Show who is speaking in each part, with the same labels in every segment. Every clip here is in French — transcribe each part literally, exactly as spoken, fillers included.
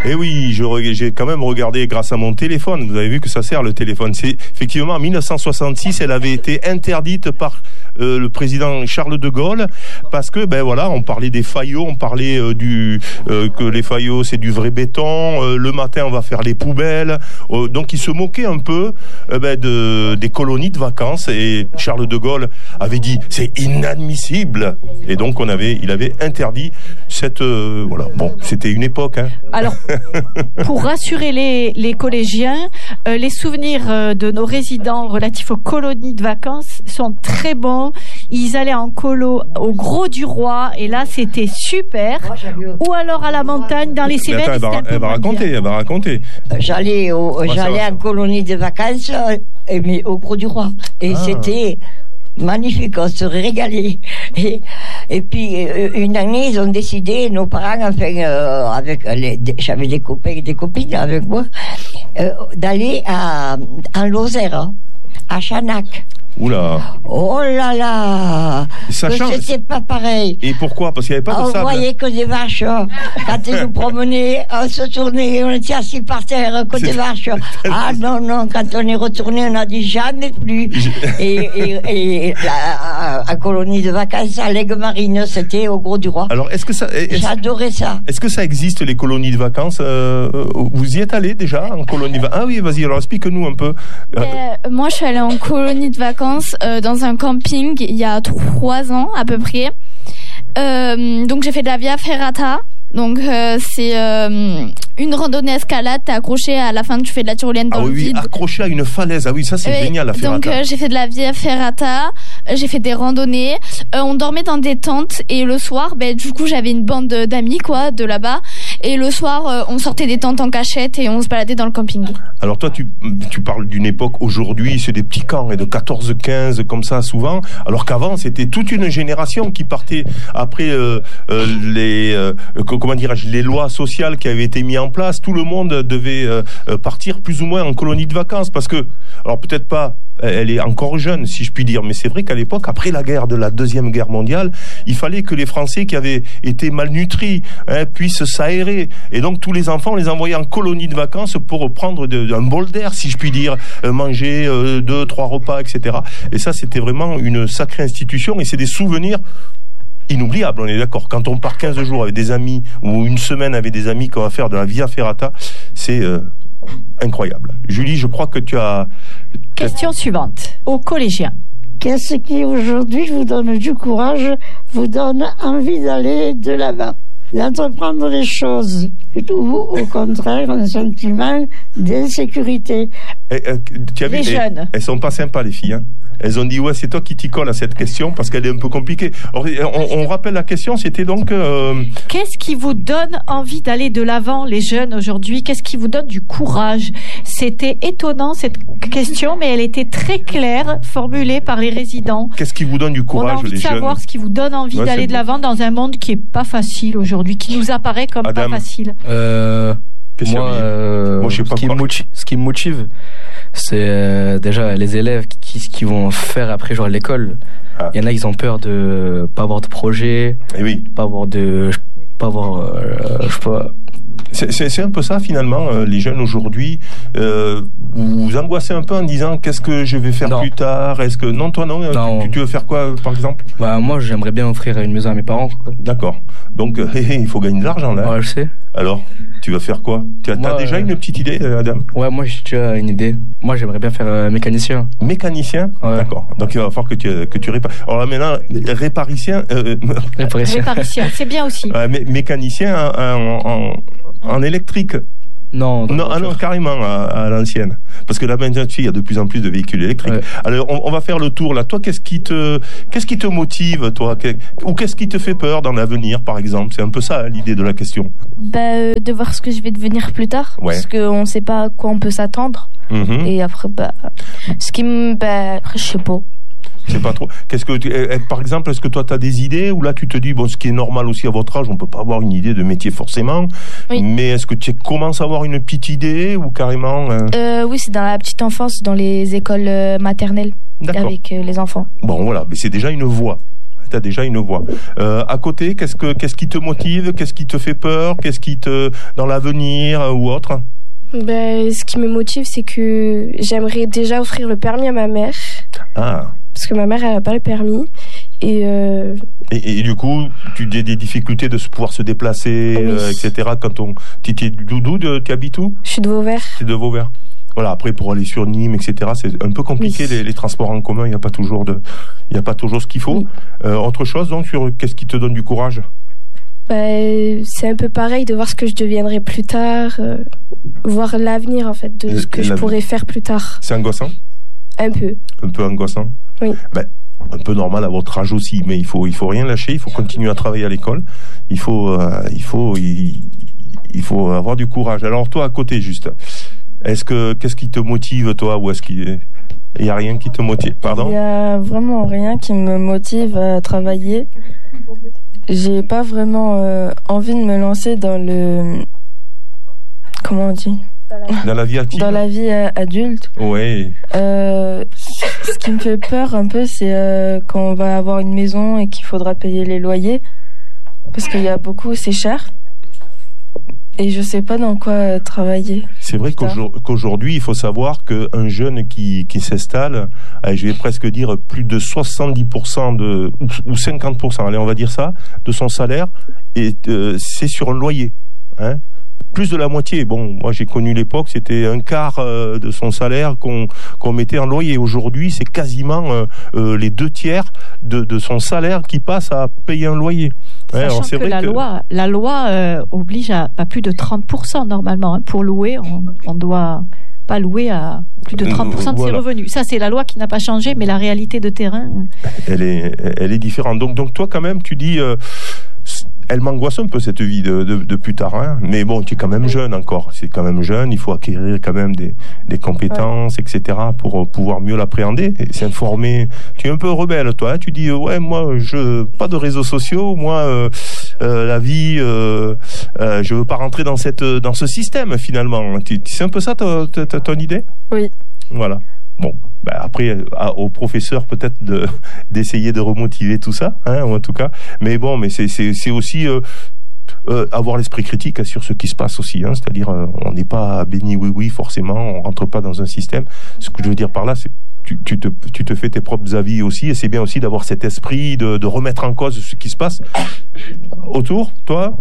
Speaker 1: Et oui, je, j'ai quand même regardé grâce à mon téléphone. Vous avez vu que ça sert le téléphone. C'est effectivement en dix-neuf cent soixante-six, elle avait été interdite par euh, le président Charles de Gaulle parce que ben voilà, on parlait des faillots, on parlait euh, du euh, que les faillots c'est du vrai béton. Euh, le matin on va faire les poubelles. Euh, donc il se moquait un peu euh, ben, de des colonies de vacances et Charles de Gaulle avait dit c'est inadmissible et donc on avait il avait interdit cette euh, voilà bon c'était une époque hein.
Speaker 2: Alors pour rassurer les les collégiens, euh, les souvenirs euh, de nos résidents relatifs aux colonies de vacances sont très bons. Ils allaient en colo au Gros du Roi et là c'était super. Ou alors à la montagne dans les Cévennes.
Speaker 1: Elle va, elle va raconter, elle va raconter.
Speaker 3: J'allais au, j'allais en colonie de vacances mais au Gros du Roi et ah. C'était magnifique, on se régalait. Et, et puis une année, ils ont décidé, nos parents, enfin, euh, avec les, j'avais des copains et des copines avec moi, euh, d'aller à en Lozère, à Chanac.
Speaker 1: Oula.
Speaker 3: Oh là là.
Speaker 1: Ça change.
Speaker 3: C'était pas pareil.
Speaker 1: Et pourquoi? Parce qu'il n'y avait pas de
Speaker 3: on
Speaker 1: sable.
Speaker 3: On voyait que des vaches. Quand ils nous promenaient, on se tournait, on était assis par terre, que des vaches. Ah non, non, quand on est retourné, on a dit jamais plus. et, et, et la, à, à colonie de vacances, à l'Aigle Marine, c'était au Gros du Roi.
Speaker 1: Alors, est-ce que ça. Est-ce,
Speaker 3: J'adorais ça.
Speaker 1: Est-ce que ça existe, les colonies de vacances? euh, Vous y êtes allé déjà, en colonie de vacances? Ah oui, vas-y, alors explique-nous un peu.
Speaker 4: Euh, moi, je suis allée en colonie de vacances. Euh, dans un camping il y a trois ans à peu près. Euh, donc j'ai fait de la Via Ferrata. Donc euh, c'est euh, une randonnée escalade, t'es accroché à la fin, tu fais de la tyrolienne dans
Speaker 1: ah,
Speaker 4: le
Speaker 1: oui,
Speaker 4: vide.
Speaker 1: Accroché à une falaise, ah oui, ça c'est
Speaker 4: oui,
Speaker 1: génial la Ferrata.
Speaker 4: Donc euh, j'ai fait de la Via Ferrata, j'ai fait des randonnées, euh, on dormait dans des tentes et le soir, ben du coup j'avais une bande d'amis quoi de là-bas et le soir euh, on sortait des tentes en cachette et on se baladait dans le camping.
Speaker 1: Alors toi tu tu parles d'une époque aujourd'hui, c'est des petits camps et de quatorze quinze comme ça souvent, alors qu'avant c'était toute une génération qui partait après euh, euh, les euh, comment dirais-je, les lois sociales qui avaient été mises en place. Tout le monde devait euh, partir plus ou moins en colonie de vacances parce que, alors peut-être pas, elle est encore jeune si je puis dire, mais c'est vrai qu'à l'époque, après la guerre de la deuxième guerre mondiale, il fallait que les Français qui avaient été malnutris hein, puissent s'aérer, et donc tous les enfants on les envoyait en colonie de vacances pour prendre de, un bol d'air si je puis dire, euh, manger euh, deux, trois repas, et cetera. Et ça c'était vraiment une sacrée institution et c'est des souvenirs inoubliable, on est d'accord. Quand on part quinze jours avec des amis ou une semaine avec des amis qu'on va faire de la Via Ferrata, c'est euh, incroyable. Julie, je crois que tu as...
Speaker 2: Question suivante, aux collégiens.
Speaker 5: Qu'est-ce qui aujourd'hui vous donne du courage, vous donne envie d'aller de l'avant, d'entreprendre les choses, ou au contraire un sentiment d'insécurité?
Speaker 1: Et, euh, tu as
Speaker 2: les
Speaker 1: vu,
Speaker 2: jeunes.
Speaker 1: Elles, elles sont pas sympas les filles, hein. Elles ont dit ouais c'est toi qui t'y colle à cette question parce qu'elle est un peu compliquée. Alors, on, on rappelle la question, c'était donc euh...
Speaker 2: qu'est-ce qui vous donne envie d'aller de l'avant, les jeunes aujourd'hui? Qu'est-ce qui vous donne du courage? C'était étonnant cette question, mais elle était très claire, formulée par les résidents.
Speaker 1: Qu'est-ce qui vous donne du courage, les jeunes?
Speaker 2: On a envie de savoir ce qui vous donne envie ouais, d'aller de l'avant dans un monde qui est pas facile aujourd'hui, qui nous apparaît comme
Speaker 1: Adam.
Speaker 2: pas facile.
Speaker 6: Euh... Moi, euh, Moi je sais pas ce, qui motive, ce qui me motive, c'est euh, déjà les élèves qui, qui vont faire après genre l'école. Ah. Il y en a qui ont peur de pas avoir de projet,
Speaker 1: eh oui.
Speaker 6: pas avoir de, pas avoir, euh, je sais pas.
Speaker 1: C'est, c'est, c'est un peu ça finalement, euh, les jeunes aujourd'hui. Euh, vous vous angoissez un peu en disant qu'est-ce que je vais faire non. plus tard? Est-ce que non, toi non, non. Tu, tu veux faire quoi par exemple?
Speaker 6: Bah moi j'aimerais bien offrir une maison à mes parents. Quoi.
Speaker 1: D'accord. Donc euh, il faut gagner de l'argent là.
Speaker 6: Ouais, je sais.
Speaker 1: Alors, tu vas faire quoi? Tu as, moi, t'as déjà euh... une petite idée, Adam?
Speaker 6: Ouais, moi j'ai déjà une idée. Moi j'aimerais bien faire euh, mécanicien.
Speaker 1: Mécanicien?
Speaker 6: Ouais.
Speaker 1: D'accord. Donc il va falloir que tu que tu répares. Alors là maintenant, réparicien. Euh...
Speaker 6: Réparicien.
Speaker 2: Réparicien, c'est bien aussi.
Speaker 1: Ouais, mé- mécanicien en, en, en électrique.
Speaker 6: Non,
Speaker 1: non, ah non, carrément à, à l'ancienne. Parce que là maintenant, il y a de plus en plus de véhicules électriques. Ouais. Alors, on, on va faire le tour là. Toi, qu'est-ce qui te, qu'est-ce qui te motive, toi, ou qu'est-ce qui te fait peur dans l'avenir, par exemple? C'est un peu ça hein, l'idée de la question.
Speaker 4: Bah, euh, de voir ce que je vais devenir plus tard, ouais. Parce qu'on ne sait pas à quoi on peut s'attendre. Mm-hmm. Et après, bah, ce qui me, bah, après, je sais pas.
Speaker 1: C'est pas trop. Qu'est-ce que tu, par exemple, est-ce que toi tu as des idées ou là tu te dis bon, ce qui est normal aussi à votre âge, on peut pas avoir une idée de métier forcément. Oui. Mais est-ce que tu commences à avoir une petite idée ou carrément euh...
Speaker 4: Euh, oui, c'est dans la petite enfance, dans les écoles maternelles. D'accord. Avec euh, les enfants.
Speaker 1: Bon voilà, mais c'est déjà une voie. tu as déjà une voix. Euh, à côté, qu'est-ce que qu'est-ce qui te motive, qu'est-ce qui te fait peur, qu'est-ce qui te dans l'avenir euh, ou autre?
Speaker 7: Ben, ce qui me motive, c'est que j'aimerais déjà offrir le permis à ma mère.
Speaker 1: Ah.
Speaker 7: Parce que ma mère, elle n'a pas le permis. Et, euh...
Speaker 1: et, et du coup, tu as des difficultés de se pouvoir se déplacer, oui. euh, et cetera. Quand on, tu es d'où, tu habites où?
Speaker 7: Je suis de Vauvert.
Speaker 1: C'est de Vauvert. Voilà. Après, pour aller sur Nîmes, et cetera, c'est un peu compliqué. Oui. Les, les transports en commun, il n'y a pas toujours de, il n'y a pas toujours ce qu'il faut. Oui. Euh, autre chose, donc, sur qu'est-ce qui te donne du courage?
Speaker 7: Bah, c'est un peu pareil de voir ce que je deviendrai plus tard, euh, voir l'avenir en fait de et, ce que je pourrais faire plus tard.
Speaker 1: C'est angoissant?
Speaker 7: Un peu.
Speaker 1: Un peu angoissant?
Speaker 7: Oui.
Speaker 1: Ben, un peu normal à votre âge aussi, mais il faut il faut rien lâcher, il faut continuer à travailler à l'école, il faut euh, il faut il, il faut avoir du courage. Alors toi à côté juste, est-ce que qu'est-ce qui te motive toi ou est-ce qu'il il y a rien qui te motive? Pardon?
Speaker 8: Il y a vraiment rien qui me motive à travailler. J'ai pas vraiment euh, envie de me lancer dans le comment on dit
Speaker 1: dans la vie active,
Speaker 8: dans la vie euh, adulte.
Speaker 1: Ouais.
Speaker 8: Euh, ce qui me fait peur un peu, c'est euh, quand on va avoir une maison et qu'il faudra payer les loyers, parce qu'il y a beaucoup, c'est cher. Et je sais pas dans quoi euh, travailler.
Speaker 1: C'est vrai qu'aujourd'hui, qu'aujourd'hui, il faut savoir qu'un jeune qui, qui s'installe, je vais presque dire plus de soixante-dix pour cent de, ou cinquante pour cent, allez, on va dire ça, de son salaire, et euh, c'est sur un loyer. Hein? Plus de la moitié. Bon, moi j'ai connu l'époque, c'était un quart euh, de son salaire qu'on qu'on mettait en loyer. Aujourd'hui, c'est quasiment euh, euh, les deux tiers de, de son salaire qui passe à payer un loyer.
Speaker 2: Sachant ouais, alors c'est que, vrai la que loi, la loi euh, oblige à pas plus de trente pour cent normalement. Hein. Pour louer, on, on doit pas louer à plus de trente pour cent de voilà. ses revenus. Ça, c'est la loi qui n'a pas changé, mais la réalité de terrain,
Speaker 1: elle est, elle est différente. Donc, donc toi, quand même, tu dis. Euh, Elle m'angoisse un peu cette vie de, de, de plus tard, hein. Mais bon, tu es quand même jeune encore. C'est quand même jeune. Il faut acquérir quand même des, des compétences, ouais. et cetera pour pouvoir mieux l'appréhender et s'informer. Tu es un peu rebelle, toi. Hein. Tu dis ouais, moi, je pas de réseaux sociaux. Moi, euh, euh, la vie, euh, euh, je veux pas rentrer dans cette dans ce système finalement. Tu, c'est un peu ça ta, ta, ta, ton idée?
Speaker 8: Oui.
Speaker 1: Voilà. Bon, ben après, à, au professeur peut-être de d'essayer de remotiver tout ça, hein, en tout cas. Mais bon, mais c'est c'est c'est aussi euh, euh, avoir l'esprit critique hein, sur ce qui se passe aussi, hein, c'est-à-dire euh, on n'est pas béni oui oui forcément, on rentre pas dans un système. Ce que je veux dire par là, c'est tu tu te tu te fais tes propres avis aussi, et c'est bien aussi d'avoir cet esprit de de remettre en cause ce qui se passe autour. Toi?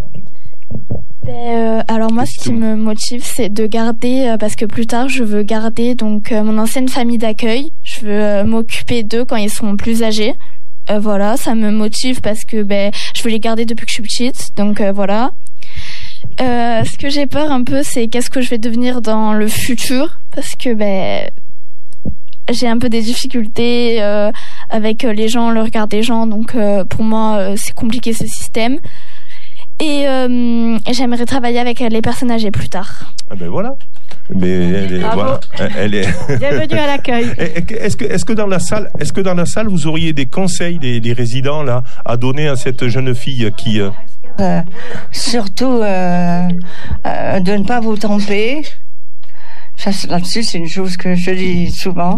Speaker 4: Euh, alors moi, ce qui me motive, c'est de garder, euh, parce que plus tard, je veux garder donc euh, mon ancienne famille d'accueil. Je veux euh, m'occuper d'eux quand ils seront plus âgés. Euh, voilà, ça me motive parce que ben je veux les garder depuis que je suis petite. Donc euh, voilà. Euh, ce que j'ai peur un peu, c'est qu'est-ce que je vais devenir dans le futur, parce que ben j'ai un peu des difficultés euh, avec les gens, le regard des gens. Donc euh, pour moi, euh, c'est compliqué ce système. Et euh, j'aimerais travailler avec les personnes âgées plus tard.
Speaker 1: Ah ben voilà. Mais elle est, voilà, elle est.
Speaker 2: Bienvenue à l'accueil.
Speaker 1: Est-ce que, est-ce que dans la salle, est-ce que dans la salle, vous auriez des conseils des, des résidents là à donner à cette jeune fille qui euh...
Speaker 3: Euh, surtout euh, euh, de ne pas vous tromper. Ça, là-dessus, c'est une chose que je dis souvent.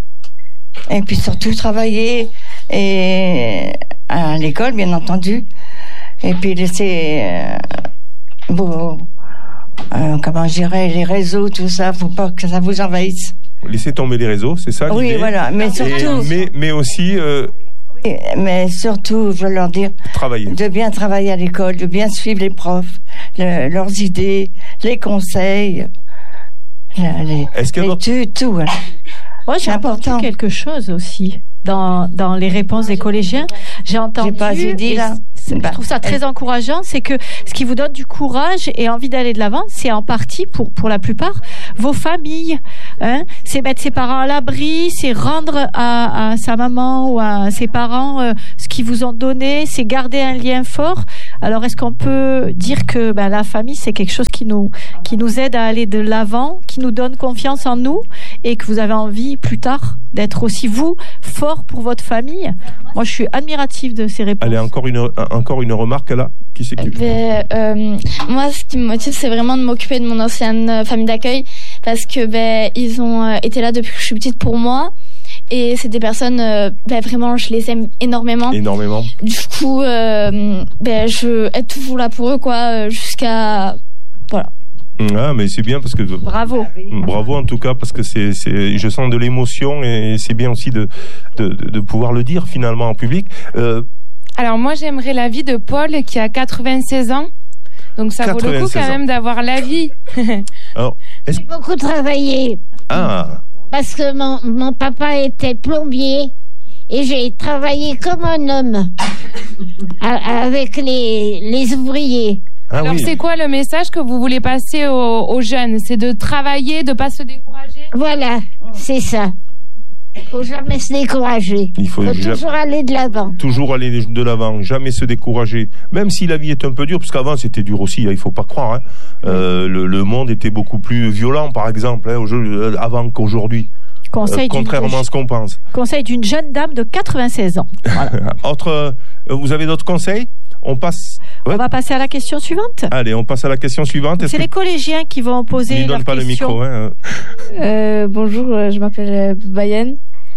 Speaker 3: Et puis surtout travailler et à l'école, bien entendu. Et puis laisser euh, vos, euh, comment je dirais, les réseaux, tout ça, faut pas que ça vous envahisse.
Speaker 1: Laissez tomber les réseaux, c'est ça l'idée.
Speaker 3: Oui, voilà, mais surtout.
Speaker 1: Et, mais, mais aussi. Euh,
Speaker 3: et, mais surtout, je veux leur dire.
Speaker 1: Travailler.
Speaker 3: De bien travailler à l'école, de bien suivre les profs, le, leurs idées, les conseils, la, les,
Speaker 1: Est-ce qu'il y a
Speaker 3: les tout, tout. Hein.
Speaker 2: Moi, j'ai important quelque chose aussi dans dans les réponses des collégiens. J'ai entendu.
Speaker 3: J'ai pas dit là.
Speaker 2: Je trouve ça très encourageant, c'est que ce qui vous donne du courage et envie d'aller de l'avant, c'est en partie, pour pour la plupart, vos familles. Hein, c'est mettre ses parents à l'abri, c'est rendre à, à sa maman ou à ses parents euh, ce qu'ils vous ont donné, c'est garder un lien fort. Alors, est-ce qu'on peut dire que ben, la famille, c'est quelque chose qui nous qui nous aide à aller de l'avant, qui nous donne confiance en nous, et que vous avez envie plus tard d'être aussi vous fort pour votre famille? Moi, je suis admirative de ces réponses.
Speaker 1: Allez, encore une encore une remarque là. Qui c'est qui...
Speaker 4: ben, euh, moi, ce qui me motive, c'est vraiment de m'occuper de mon ancienne famille d'accueil, parce que ben ils ont été là depuis que je suis petite pour moi. et c'est des personnes, euh, ben, vraiment, je les aime énormément.
Speaker 1: Énormément.
Speaker 4: Du coup, euh, ben, je être toujours là pour eux, quoi, jusqu'à, voilà.
Speaker 1: Ah, mais c'est bien parce que
Speaker 2: bravo,
Speaker 1: bravo en tout cas parce que c'est, c'est, je sens de l'émotion et c'est bien aussi de de, de pouvoir le dire finalement en public. Euh...
Speaker 9: Alors moi j'aimerais l'avis de Paul qui a quatre-vingt-seize ans, donc ça vaut le coup quand même d'avoir l'avis.
Speaker 5: Alors, est-ce... j'ai beaucoup travaillé.
Speaker 1: Ah.
Speaker 5: Parce que mon mon papa était plombier et j'ai travaillé comme un homme avec les les ouvriers.
Speaker 9: Ah Alors oui. C'est quoi le message que vous voulez passer aux, aux jeunes? C'est de travailler, de pas se décourager?
Speaker 5: Voilà, c'est ça. Faut jamais se décourager. Il faut, faut jamais... toujours aller de l'avant.
Speaker 1: Toujours aller de l'avant, jamais se décourager. Même si la vie est un peu dure, parce qu'avant c'était dur aussi, hein, il faut pas croire. Hein. Euh, le, le monde était beaucoup plus violent, par exemple, hein, au, avant qu'aujourd'hui.
Speaker 2: Conseil
Speaker 1: euh, contrairement à ce qu'on pense.
Speaker 2: Conseil d'une jeune dame de quatre-vingt-seize ans. Voilà.
Speaker 1: Autre, euh, vous avez d'autres conseils? On passe.
Speaker 2: Ouais. On va passer à la question suivante.
Speaker 1: Allez, on passe à la question suivante.
Speaker 2: C'est que... les collégiens qui vont poser leur question. Ne donne pas
Speaker 1: question. Le micro. Hein.
Speaker 8: Euh, bonjour, je m'appelle Bayen.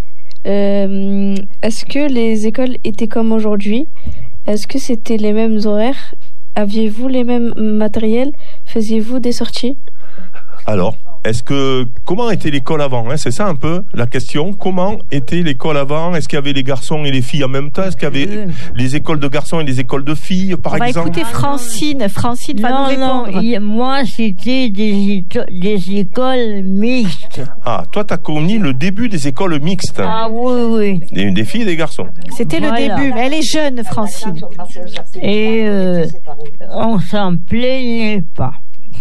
Speaker 8: Euh, est-ce que les écoles étaient comme aujourd'hui? Est-ce que c'était les mêmes horaires? Aviez-vous les mêmes matériels? Faisiez-vous des sorties?
Speaker 1: Alors, est-ce que comment était l'école avant, hein? C'est ça un peu la question. Comment était l'école avant? Est-ce qu'il y avait les garçons et les filles en même temps? Est-ce qu'il y avait les écoles de garçons et les écoles de filles, par
Speaker 2: On
Speaker 1: exemple?
Speaker 2: On va écouter Francine. Francine va
Speaker 3: non,
Speaker 2: nous répondre.
Speaker 3: Non, moi c'était des, des écoles mixtes.
Speaker 1: Ah, toi t'as connu le début des écoles mixtes.
Speaker 3: Ah oui, oui.
Speaker 1: Des, des filles et des garçons.
Speaker 2: C'était voilà. Le début, mais elle est jeune, Francine.
Speaker 3: Et euh, on s'en plaignait pas.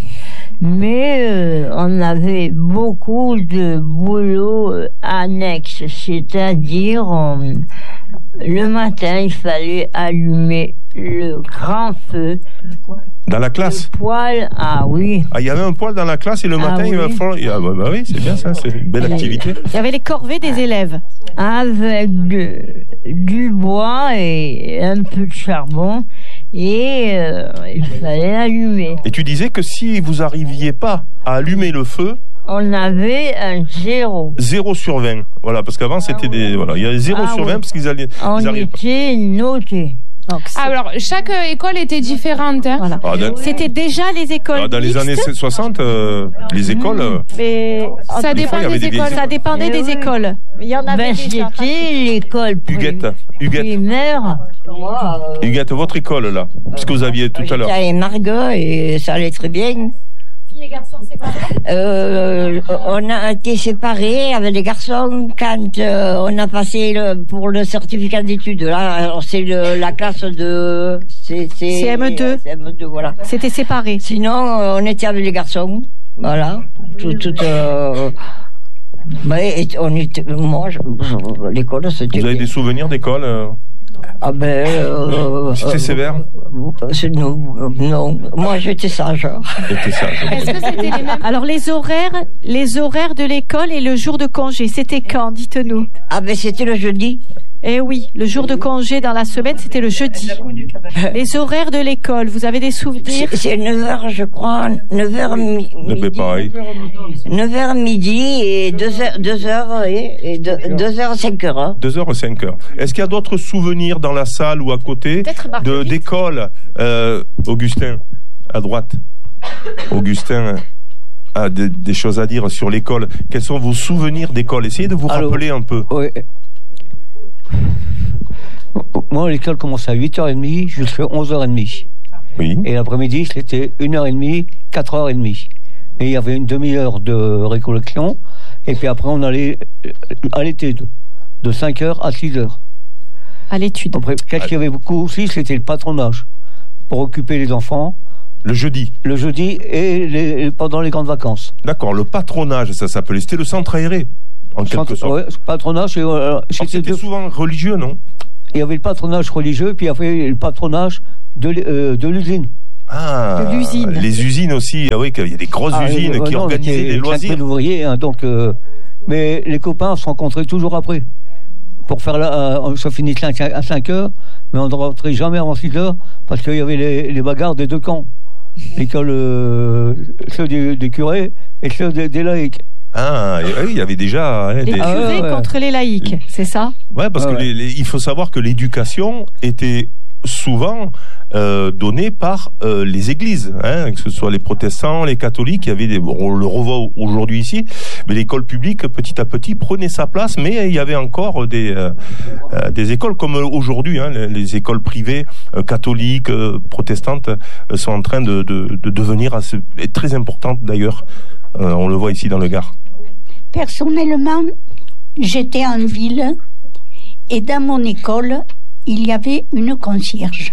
Speaker 3: Mais euh, on avait beaucoup de boulot euh, annexe, c'est-à-dire on, le matin il fallait allumer le grand feu.
Speaker 1: Dans la classe?
Speaker 3: Le poêle, ah oui.
Speaker 1: Ah, il y avait un poêle dans la classe et le matin ah, il oui. va falloir. Ah, bah, bah oui, c'est bien ça, c'est une belle activité.
Speaker 2: Il y avait les corvées des élèves.
Speaker 3: Avec de, du bois et un peu de charbon. Et euh, il fallait allumer.
Speaker 1: Et tu disais que si vous arriviez pas à allumer le feu,
Speaker 3: on avait un zéro.
Speaker 1: Zéro sur vingt. Voilà, parce qu'avant c'était des. Voilà, il y avait zéro ah, sur vingt oui. Parce qu'ils allaient.
Speaker 3: On ils était notés.
Speaker 9: Donc, alors, chaque école était différente. Hein.
Speaker 2: Voilà. Ah, dans... C'était déjà les écoles. Ah,
Speaker 1: dans
Speaker 2: mixtes.
Speaker 1: Les années soixante, euh, les écoles. Mmh.
Speaker 2: Mais
Speaker 9: ça dépend des, des écoles.
Speaker 2: Ça dépendait des oui. écoles.
Speaker 3: Il y en avait ben, c'était l'école
Speaker 1: Huguette. Huguette.
Speaker 3: primaire.
Speaker 1: Huguette, votre école là, puisque vous aviez tout à l'heure.
Speaker 3: J'étais avec Margot et ça allait très bien.
Speaker 4: Les garçons séparés
Speaker 3: euh, On a été séparés avec les garçons quand euh, on a passé le, pour le certificat d'études. Là, c'est le, la classe de
Speaker 2: c'est, c'est, C M deux.
Speaker 3: C M deux, voilà.
Speaker 2: C'était séparé.
Speaker 3: Sinon, on était avec les garçons. Voilà. Tout, tout, euh, mais on était, moi, je, l'école, c'était.
Speaker 1: Vous avez des souvenirs d'école? euh...
Speaker 3: Ah ben... Euh,
Speaker 1: C'était euh, sévère
Speaker 3: euh, non, non, moi j'étais sage.
Speaker 1: J'étais sage.
Speaker 2: Est-ce que c'était les mêmes... Alors les horaires, les horaires de l'école et le jour de congé, c'était quand? Dites-nous.
Speaker 3: Ah ben c'était le jeudi.
Speaker 2: Eh oui, le jour de congé dans la semaine, c'était le jeudi. Les horaires de l'école, vous avez des souvenirs?
Speaker 3: C'est, c'est neuf heures, je crois, neuf heures mi- midi.
Speaker 1: Pareil.
Speaker 3: neuf heures midi et deux heures, deux heures et, et deux heures cinq heures. Hein.
Speaker 1: deux heures cinq heures. Est-ce qu'il y a d'autres souvenirs dans la salle ou à côté de, d'école? euh, Augustin, à droite. Augustin a des, des choses à dire sur l'école. Quels sont vos souvenirs d'école? Essayez de vous
Speaker 10: Alors,
Speaker 1: rappeler un peu.
Speaker 10: Oui. Moi, l'école commençait à huit heures trente jusqu'à onze heures trente.
Speaker 1: Oui.
Speaker 10: Et l'après-midi, c'était une heure trente, quatre heures trente. Et il y avait une demi-heure de récollection. Et puis après, on allait à l'étude, de cinq heures à six heures.
Speaker 2: À l'étude.
Speaker 10: Après, qu'est-ce qu'il y avait beaucoup aussi, c'était le patronage. Pour occuper les enfants.
Speaker 1: Le jeudi.
Speaker 10: Le jeudi et les, pendant les grandes vacances.
Speaker 1: D'accord, le patronage, ça s'appelait. C'était le centre aéré. En quelque sorte.
Speaker 10: Ouais, patronage, et, euh,
Speaker 1: c'était deux... souvent religieux, non?
Speaker 10: Il y avait le patronage religieux, puis il y avait le patronage de, euh, de l'usine.
Speaker 1: Ah,
Speaker 2: de l'usine.
Speaker 1: Les usines aussi, ah oui, il y a des grosses ah, usines euh, qui non, organisaient les loisirs.
Speaker 10: D'ouvriers, hein, donc, euh, mais les copains se rencontraient toujours après. Pour faire la, euh, ça finissait à cinq heures, mais on ne rentrait jamais avant six heures, parce qu'il y avait les, les bagarres des deux camps. L'école, euh, ceux des, des curés et ceux des, des laïcs.
Speaker 1: Ah, il y avait déjà hein,
Speaker 2: les
Speaker 1: des
Speaker 2: curés ah, ouais. contre les laïcs, c'est ça?
Speaker 1: Ouais, parce ah, que ouais. les, les, il faut savoir que l'éducation était souvent euh, donnée par euh, les églises, hein, que ce soit les protestants, les catholiques. Il y avait des, on le revoit aujourd'hui ici, mais l'école publique petit à petit prenait sa place, mais il y avait encore des euh, des écoles comme aujourd'hui, hein, les, les écoles privées euh, catholiques, euh, protestantes euh, sont en train de, de, de devenir assez, très importantes d'ailleurs. Euh, on le voit ici dans le Gard.
Speaker 11: Personnellement, j'étais en ville et dans mon école, il y avait une concierge.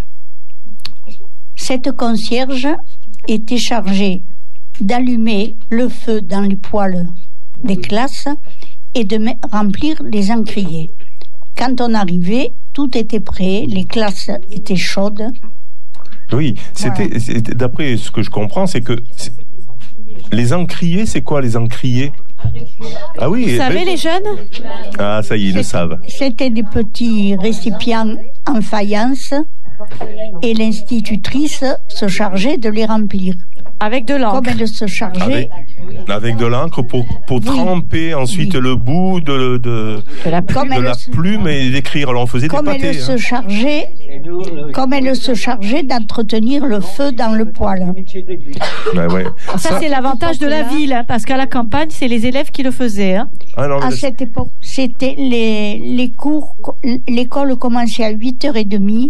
Speaker 11: Cette concierge était chargée d'allumer le feu dans les poêles des classes et de remplir les encriers. Quand on arrivait, tout était prêt, les classes étaient chaudes.
Speaker 1: Oui, c'était, voilà. c'était d'après ce que je comprends, c'est que c'est, les encriers, c'est quoi les encriers? Ah oui.
Speaker 2: Vous savez, ben, les jeunes?
Speaker 1: Ah, ça y est, ils le savent.
Speaker 11: C'était des petits récipients en faïence et l'institutrice se chargeait de les remplir.
Speaker 2: Avec de l'encre.
Speaker 11: Comme elle se chargeait.
Speaker 1: Avec, avec de l'encre pour, pour oui. tremper ensuite oui. le bout de, de, de la plume, de la plume et d'écrire. Alors on faisait
Speaker 11: comme
Speaker 1: des pâtés.
Speaker 11: Elle hein. se chargeait, comme elle se chargeait d'entretenir le feu dans le poêle.
Speaker 1: Ouais, ouais.
Speaker 2: Ça, ça c'est l'avantage de la ville, hein, parce qu'à la campagne, c'est les élèves qui le faisaient. Hein.
Speaker 11: Ah non, à cette époque, c'était les, les cours, l'école commençait à huit heures trente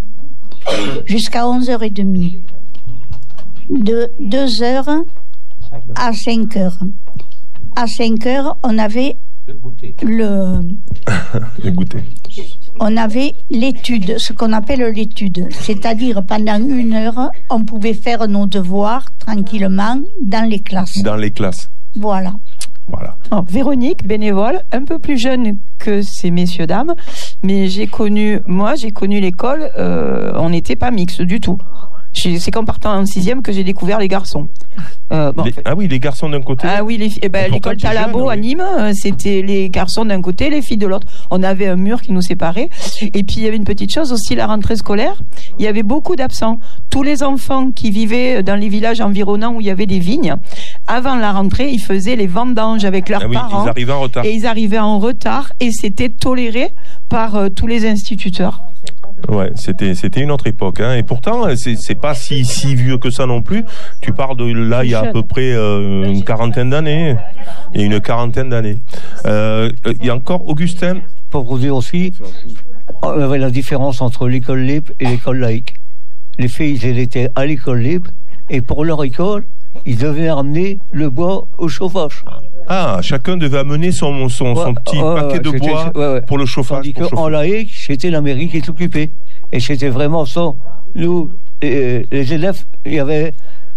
Speaker 11: jusqu'à onze heures trente. De deux heures à cinq heures. À cinq heures, on avait le,
Speaker 1: le goûter.
Speaker 11: On avait l'étude, ce qu'on appelle l'étude. C'est-à-dire, pendant une heure, on pouvait faire nos devoirs tranquillement dans les classes.
Speaker 1: Dans les classes.
Speaker 11: Voilà.
Speaker 1: Voilà.
Speaker 12: Oh, Véronique, bénévole, un peu plus jeune que ces messieurs dames, mais j'ai connu, moi, j'ai connu l'école, euh, on n'était pas mixte du tout. C'est qu'en partant en sixième que j'ai découvert les garçons.
Speaker 1: Euh, bon, les, en fait. Ah oui, les garçons d'un côté.
Speaker 12: Ah oui, les, eh ben, l'école Talabo jeune, à Nîmes, oui. C'était les garçons d'un côté, les filles de l'autre. On avait un mur qui nous séparait. Et puis il y avait une petite chose aussi, la rentrée scolaire. Il y avait beaucoup d'absents. Tous les enfants qui vivaient dans les villages environnants où il y avait des vignes, avant la rentrée, ils faisaient les vendanges avec leurs
Speaker 1: ah oui,
Speaker 12: parents.
Speaker 1: Ils arrivaient en retard.
Speaker 12: Et ils arrivaient en retard et c'était toléré par euh, tous les instituteurs.
Speaker 1: Ouais, c'était c'était une autre époque, hein. Et pourtant c'est c'est pas si si vieux que ça non plus. Tu parles de là il y a à peu près euh, une quarantaine d'années et une quarantaine d'années. Euh, il y a encore Augustin.
Speaker 10: Pour vous dire aussi, on avait la différence entre l'école libre et l'école laïque. Les filles, elles étaient à l'école libre et pour leur école, ils devaient amener le bois au chauffage.
Speaker 1: Ah, chacun devait amener son, son, ouais, son petit ouais, paquet de bois ouais, ouais. pour le chauffage.
Speaker 10: Tandis qu'en laïque, c'était la mairie qui s'occupait. Et c'était vraiment ça. Nous, les, les élèves, il y avait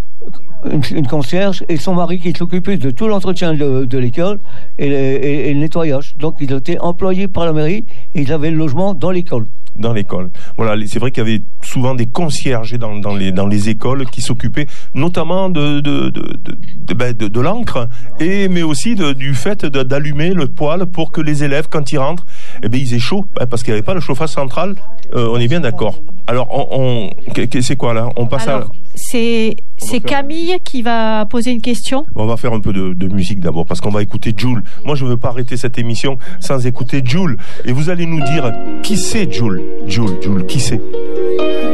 Speaker 10: une, une concierge et son mari qui s'occupait de tout l'entretien de, de l'école et, et, et le nettoyage. Donc, ils étaient employés par la mairie et ils avaient le logement dans l'école.
Speaker 1: Dans l'école. Voilà, c'est vrai qu'il y avait souvent des concierges dans, dans, les, dans les écoles qui s'occupaient notamment de, de, de, de, de, ben de, de l'encre, et, mais aussi de, du fait de, d'allumer le poêle pour que les élèves, quand ils rentrent, eh ben, ils aient chaud, parce qu'il n'y avait pas le chauffage central. Euh, on est bien d'accord. Alors, on, on, c'est quoi là? On passe Alors, à...
Speaker 2: C'est, c'est Camille qui va poser une question.
Speaker 1: On va faire un peu de, de musique d'abord, parce qu'on va écouter Jul. Moi, je ne veux pas arrêter cette émission sans écouter Jul. Et vous allez nous dire qui c'est Jul? Jul, Jul, qui c'est?